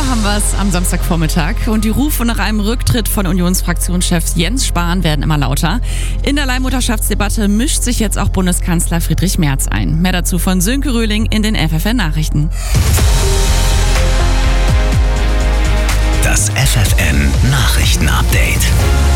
haben wir es am Samstagvormittag und die Rufe nach einem Rücktritt von Unionsfraktionschef Jens Spahn werden immer lauter. In der Leihmutterschaftsdebatte mischt sich jetzt auch Bundeskanzler Friedrich Merz ein. Mehr dazu von Sönke Röhling in den FFN-Nachrichten. Das FFN-Nachrichten-Update.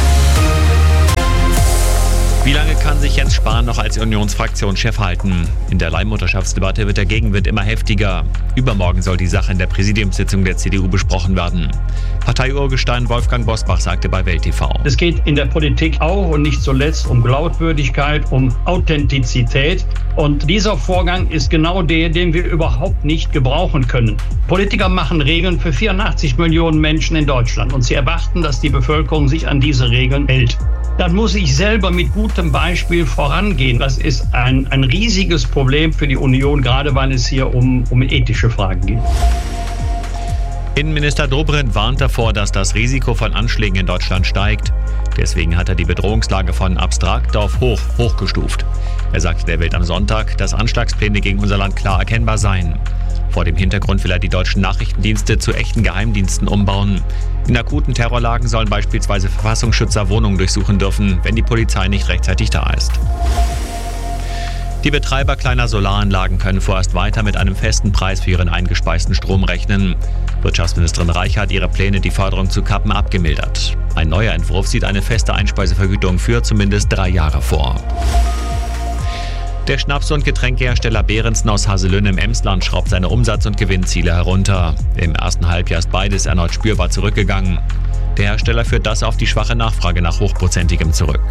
Wie lange kann sich Jens Spahn noch als Unionsfraktionschef halten? In der Leihmutterschaftsdebatte wird der Gegenwind immer heftiger. Übermorgen soll die Sache in der Präsidiumssitzung der CDU besprochen werden. Parteiurgestein Wolfgang Bosbach sagte bei Welt TV: Es geht in der Politik auch und nicht zuletzt um Glaubwürdigkeit, um Authentizität. Und dieser Vorgang ist genau der, den wir überhaupt nicht gebrauchen können. Politiker machen Regeln für 84 Millionen Menschen in Deutschland und sie erwarten, dass die Bevölkerung sich an diese Regeln hält. Dann muss ich selber mit gutem Beispiel vorangehen. Das ist ein riesiges Problem für die Union, gerade weil es hier um ethische Fragen geht. Innenminister Dobrindt warnt davor, dass das Risiko von Anschlägen in Deutschland steigt. Deswegen hat er die Bedrohungslage von abstrakt auf hochgestuft. Er sagte der Welt am Sonntag, dass Anschlagspläne gegen unser Land klar erkennbar seien. Vor dem Hintergrund will er die deutschen Nachrichtendienste zu echten Geheimdiensten umbauen. In akuten Terrorlagen sollen beispielsweise Verfassungsschützer Wohnungen durchsuchen dürfen, wenn die Polizei nicht rechtzeitig da ist. Die Betreiber kleiner Solaranlagen können vorerst weiter mit einem festen Preis für ihren eingespeisten Strom rechnen. Wirtschaftsministerin Reich hat ihre Pläne, die Förderung zu kappen, abgemildert. Ein neuer Entwurf sieht eine feste Einspeisevergütung für zumindest 3 Jahre vor. Der Schnaps- und Getränkehersteller Behrensen aus Haselünne im Emsland schraubt seine Umsatz- und Gewinnziele herunter. Im ersten Halbjahr ist beides erneut spürbar zurückgegangen. Der Hersteller führt das auf die schwache Nachfrage nach Hochprozentigem zurück.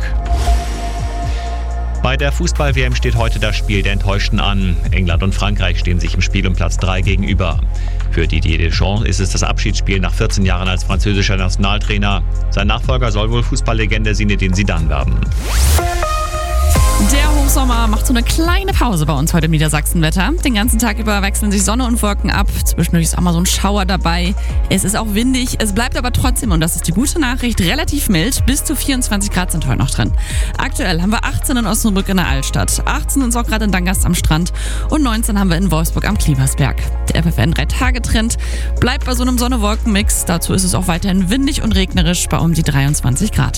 Bei der Fußball-WM steht heute das Spiel der Enttäuschten an. England und Frankreich stehen sich im Spiel um Platz 3 gegenüber. Für Didier Deschamps ist es das Abschiedsspiel nach 14 Jahren als französischer Nationaltrainer. Sein Nachfolger soll wohl Fußballlegende Zinedine Zidane werden. Der Hochsommer macht so eine kleine Pause bei uns heute im Niedersachsenwetter. Den ganzen Tag über wechseln sich Sonne und Wolken ab. Zwischendurch ist auch mal so ein Schauer dabei. Es ist auch windig. Es bleibt aber trotzdem, und das ist die gute Nachricht, relativ mild. Bis zu 24 Grad sind heute noch drin. Aktuell haben wir 18 in Osnabrück in der Altstadt. 18 sind es auch gerade in Dangast am Strand. Und 19 haben wir in Wolfsburg am Kleversberg. Der FFN 3-Tage-Trend bleibt bei so einem Sonne-Wolken-Mix. Dazu ist es auch weiterhin windig und regnerisch bei um die 23 Grad.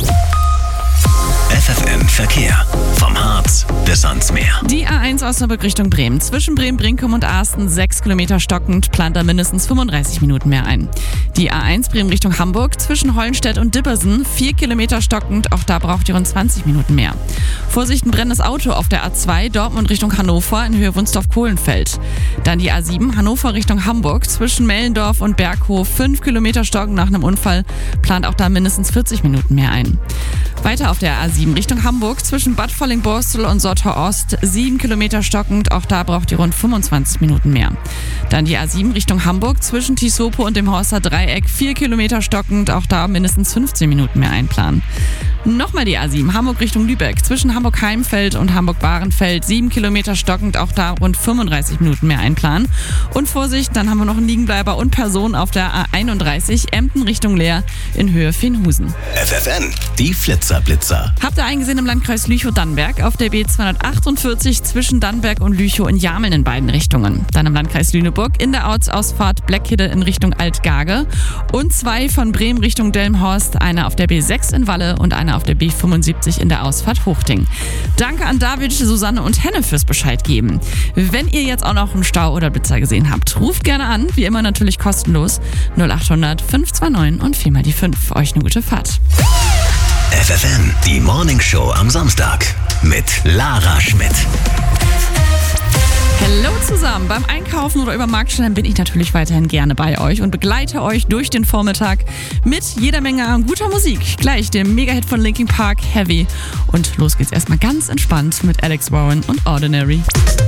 FFN Verkehr. Vom Harz bis ans Meer. Die A1 Osnabrück Richtung Bremen. Zwischen Bremen-Brinkum und Asten 6 Kilometer stockend, plant da mindestens 35 Minuten mehr ein. Die A1 Bremen Richtung Hamburg. Zwischen Hollenstedt und Dibbersen 4 Kilometer stockend, auch da braucht ihr rund 20 Minuten mehr. Vorsicht, ein brennendes Auto auf der A2 Dortmund Richtung Hannover in Höhe Wunstorf-Kohlenfeld. Dann die A7 Hannover Richtung Hamburg. Zwischen Mellendorf und Berghof 5 Kilometer stockend nach einem Unfall, plant auch da mindestens 40 Minuten mehr ein. Weiter auf der A7 Richtung Hamburg, zwischen Bad Volling-Borstel und Sotter-Ost 7 Kilometer stockend, auch da braucht ihr rund 25 Minuten mehr. Dann die A7 Richtung Hamburg, zwischen Tisopo und dem Horster Dreieck 4 Kilometer stockend, auch da mindestens 15 Minuten mehr einplanen. Nochmal die A7 Hamburg Richtung Lübeck, zwischen Hamburg-Heimfeld und Hamburg-Bahrenfeld 7 Kilometer stockend, auch da rund 35 Minuten mehr einplanen. Und Vorsicht, dann haben wir noch einen Liegenbleiber und Personen auf der A31 Emden Richtung Leer in Höhe Fenhusen. FFN, die Flitzer-Blitzer. Habt ihr eingesehen im Landkreis Lüchow-Dannenberg auf der B248 zwischen Dannenberg und Lüchow in Jameln in beiden Richtungen. Dann im Landkreis Lüneburg in der Ortsausfahrt Blackhidde in Richtung Altgage und 2 von Bremen Richtung Delmenhorst, eine auf der B6 in Walle und eine auf der B75 in der Ausfahrt Hochding. Danke an David, Susanne und Henne fürs Bescheid geben. Wenn ihr jetzt auch noch einen Stau oder Blitzer gesehen habt, ruft gerne an, wie immer natürlich kostenlos 0800 529 und 4 mal die 5. Euch eine gute Fahrt. FFN, die Morningshow am Samstag mit Lara Schmidt. Hallo zusammen. Beim Einkaufen oder über Marktstellen bin ich natürlich weiterhin gerne bei euch und begleite euch durch den Vormittag mit jeder Menge guter Musik. Gleich dem Mega-Hit von Linkin Park, Heavy. Und los geht's erstmal ganz entspannt mit Alex Warren und Ordinary.